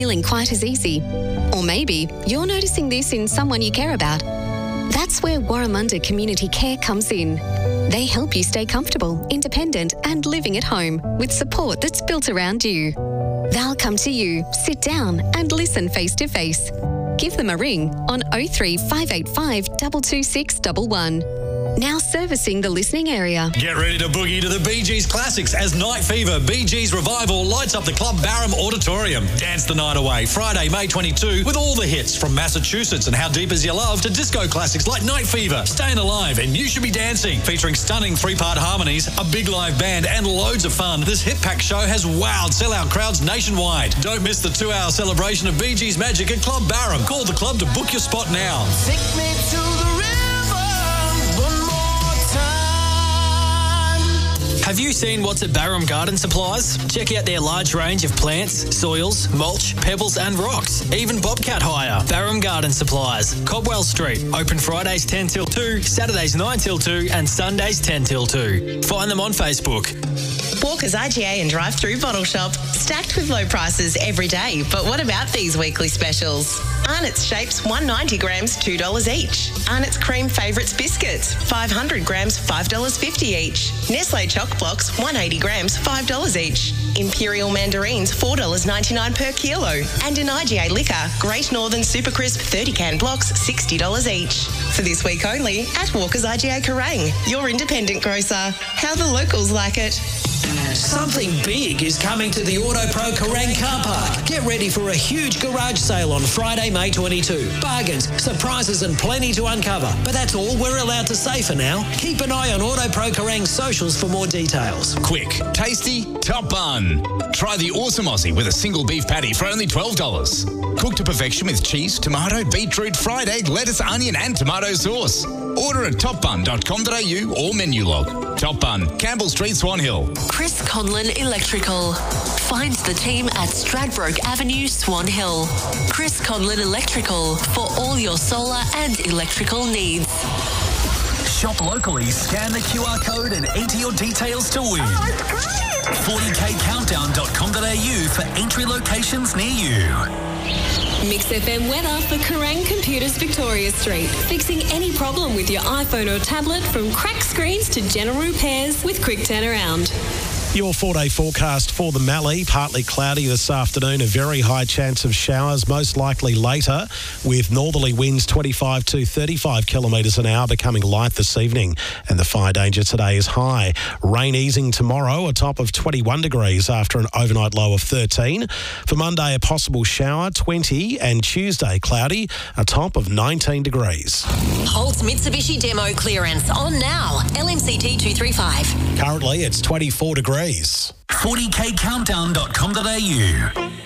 feeling quite as easy. Or maybe you're noticing this in someone you care about. That's where Warramunda Community Care comes in. They help you stay comfortable, independent and living at home with support that's built around you. They'll come to you, sit down and listen face to face. Give them a ring on 03 585 226 11. Now servicing the listening area. Get ready to boogie to the Bee Gees classics as Night Fever, Bee Gees Revival lights up the Club Barham Auditorium. Dance the night away, Friday, May 22, with all the hits from Massachusetts and How Deep Is Your Love to disco classics like Night Fever, Staying Alive and You Should Be Dancing, featuring stunning three-part harmonies, a big live band and loads of fun. This hit-packed show has wowed sellout crowds nationwide. Don't miss the 2-hour celebration of Bee Gees magic at Club Barham. Call the club to book your spot now. Take me to the river. Have you seen what's at Barham Garden Supplies? Check out their large range of plants, soils, mulch, pebbles and rocks. Even bobcat hire. Barham Garden Supplies, Cobwell Street. Open Fridays 10 till 2, Saturdays 9 till 2 and Sundays 10 till 2. Find them on Facebook. Walker's IGA and drive-through bottle shop. Stacked with low prices every day. But what about these weekly specials? Arnott's Shapes, 190 grams, $2 each. Arnott's Cream Favourites Biscuits, 500 grams, $5.50 each. Nestle Choc Blocks, 180 grams, $5 each. Imperial Mandarins, $4.99 per kilo. And in IGA Liquor, Great Northern Super Crisp 30-can blocks, $60 each. For this week only at Walker's IGA Kerrang, your independent grocer. How the locals like it. Something big is coming to the AutoPro Kerrang car park. Get ready for a huge garage sale on Friday, May 22. Bargains, surprises and plenty to uncover. But that's all we're allowed to say for now. Keep an eye on AutoPro Kerrang's socials for more details. Quick, tasty, top bun. Try the awesome Aussie with a single beef patty for only $12. Cooked to perfection with cheese, tomato, beetroot, fried egg, lettuce, onion and tomato sauce. Order at topbun.com.au or menu log. Top Bun, Campbell Street, Swan Hill. Chris Conlon Electrical. Find the team at Stradbroke Avenue, Swan Hill. Chris Conlon Electrical for all your solar and electrical needs. Shop locally, scan the QR code and enter your details to win. 40kcountdown.com.au for entry locations near you. Mix FM weather for Kerrang Computers Victoria Street. Fixing any problem with your iPhone or tablet, from cracked screens to general repairs with quick turnaround. Your 4-day forecast for the Mallee. Partly cloudy this afternoon, a very high chance of showers, most likely later, with northerly winds 25 to 35 kilometres an hour, becoming light this evening. And the fire danger today is high. Rain easing tomorrow, a top of 21 degrees after an overnight low of 13. For Monday, a possible shower, 20, and Tuesday, cloudy, a top of 19 degrees. Holt's Mitsubishi demo clearance on now. LMCT 235. Currently, it's 24 degrees. 40kcountdown.com.au.